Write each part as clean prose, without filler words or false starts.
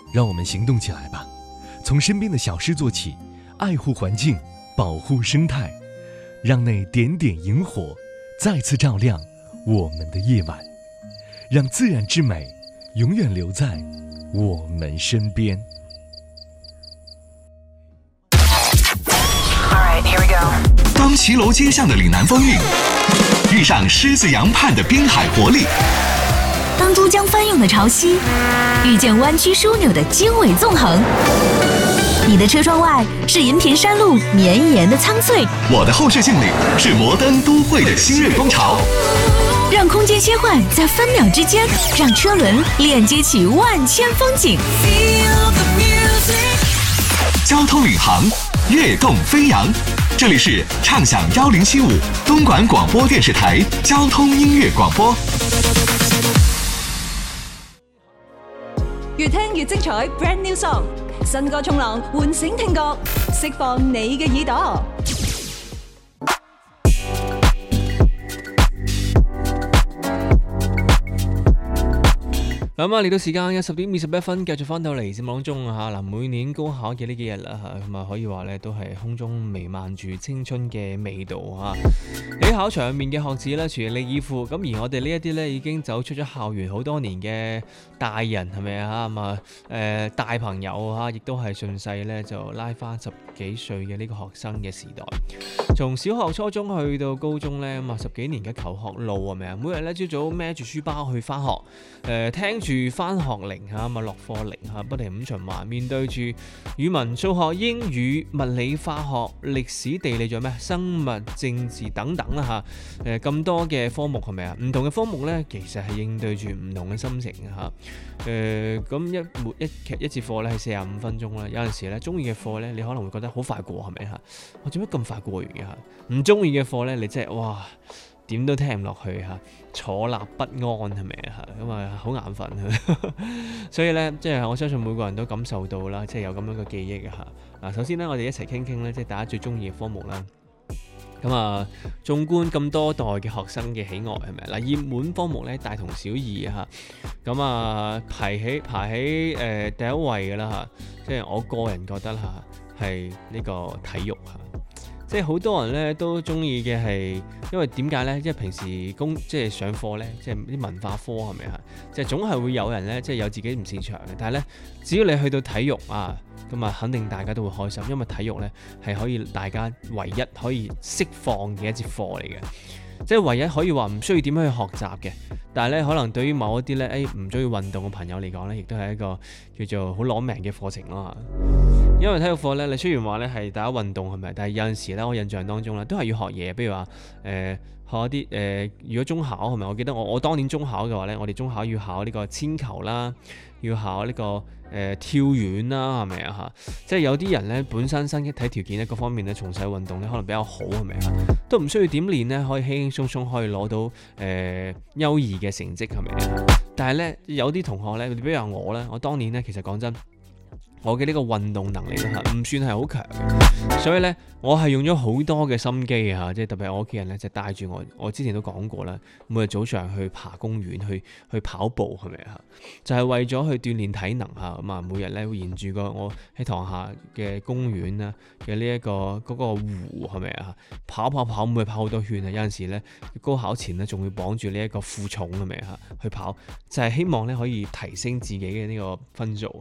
让我们行动起来吧，从身边的小事做起，爱护环境，保护生态，让那点点萤火再次照亮我们的夜晚，让自然之美永远留在我们身边。 当骑楼街巷的岭南风韵遇上狮子洋畔的滨海活力， 当珠江翻涌的潮汐遇见弯曲枢纽的经纬纵横，你的车窗外是银屏山路绵延的苍翠， 我的后视镜里是摩登都会的新锐风潮。 让空间切换在分秒之间，让车轮链接起万千风景。 交通领航，跃动飞扬。这里是畅享1075东莞广播电视台交通音樂廣播。 越聽越精彩 ，Brand New Song， 新歌衝浪，喚醒聽覺，釋放你嘅耳朵。 咁啊，嚟到時間嘅10點21分，繼續翻到嚟節目當中啊嚇嗱，每年高考嘅呢幾日啦嚇，咁啊可以話咧都係空中彌漫住青春嘅味道嚇。喺考場入面嘅學子咧全力以赴，咁而我哋呢一啲咧已經走出咗校園好多年嘅大人係咪啊咁啊大朋友嚇，亦都係順勢咧就拉翻10幾歲嘅呢個學生嘅時代，從小學、初中去到高中咧咁啊10幾年嘅求學路係咪啊？每日咧朝早孭住書包去翻學，聽住翻學鈴嚇，咁啊落課鈴嚇，不停咁循環，面對住語文、數學、英語、物理、化學、歷史、地理，仲有咩生物、政治等等啦嚇，咁多嘅科目係咪啊？唔同嘅科目咧，其實係應對住唔同嘅心情嘅嚇。咁一節課咧係45分鐘啦，有陣時咧中意嘅課咧，你可能會覺得好快過係咪嚇？我做乜咁快過完嘅嚇？唔中意嘅課咧，你真係哇〜點都聽唔落去嚇，坐立不安係咪啊？咁啊好眼瞓，所以咧即係我相信每個人都感受到啦，即係有咁樣嘅記憶嚇。嗱，首先咧我哋一齊傾傾咧，即係大家最中意嘅科目啦。咁啊，縱觀咁多代嘅學生嘅喜愛係咪？嗱，熱門科目咧大同小異嚇。咁啊排喺第一位嘅啦嚇，即係我個人覺得嚇係呢個體育嚇。即係好多人咧都中意嘅係，因為點解咧？因為平時即係上課咧，即係啲文化科係咪啊？即係總係會有人咧，即係有自己唔擅長嘅。但係咧，只要你去到體育啊，咁啊，肯定大家都會開心，因為體育咧係可以大家唯一可以釋放嘅一節課嚟嘅。即係唯一可以話唔需要點樣去學習嘅，但係咧可能對於某一啲咧唔中意運動嘅朋友嚟講咧，亦都係一個叫做好攞命嘅課程咯。因為體育課咧，你雖然話咧係大家運動係咪？但係有陣時咧，我印象當中咧都係要學嘢，比如話學一啲如果中考係咪？我記得我當年中考嘅話咧，我哋中考要考呢個鉛球啦，要考呢個跳遠啦，係咪啊嚇？即係有啲人咧本身身體條件咧各方面咧從細運動咧可能比較好係咪啊？都唔需要點練咧，可以輕輕鬆鬆可以攞到優異嘅成績係咪啊？但係咧有啲同學咧，比如話我咧，我當年咧其實講真，我嘅呢個運動能力咧嚇唔算係好強嘅，所以咧我係用咗好多嘅心機嚇，即係特別係我屋企人咧就帶住我之前都講過啦，每日早上去爬公園去跑步係咪啊？就係為咗去鍛鍊體能嚇，咁啊每日咧會沿住我喺堂下嘅公園啦嘅呢一個嗰個湖係咪啊？跑，每日跑好多圈啊！有陣時咧高考前咧仲會綁住呢一個負重係咪啊？去跑就係希望咧可以提升自己嘅呢個分數。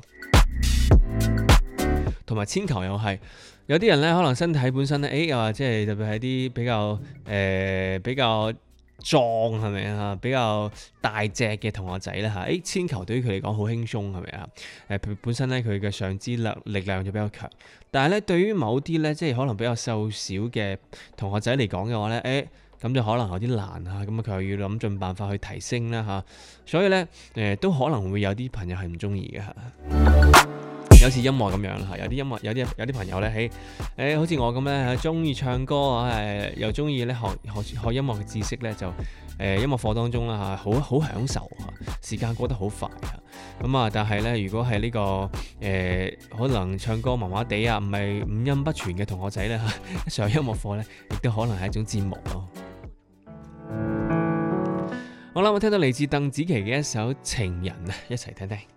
同埋鉛球又係有啲人咧，可能身體本身咧，又話即係特別係啲比較壯係咪啊？比較大隻嘅同學仔咧嚇，鉛球對於佢嚟講好輕鬆係咪啊？本身咧佢嘅上肢力量就比較強，但係咧對於某啲咧即係可能比較瘦小嘅同學仔嚟講嘅話咧，咁就可能有啲難嚇，咁佢又要諗盡辦法去提升啦嚇，所以咧都可能會有啲朋友係唔中意嘅嚇。有似音樂咁樣啦，有啲朋友咧好似我咁咧，中意唱歌啊，又中意咧學音樂嘅知識咧，就音樂課當中啦嚇，好享受嚇，時間過得好快嚇。咁啊，但係咧，如果係呢個可能唱歌麻麻地啊，唔係五音不全嘅同學仔咧嚇，上音樂課咧，亦都可能係一種折磨咯。好啦，我聽到嚟自鄧紫棋嘅一首《情人》啊，一齊聽聽。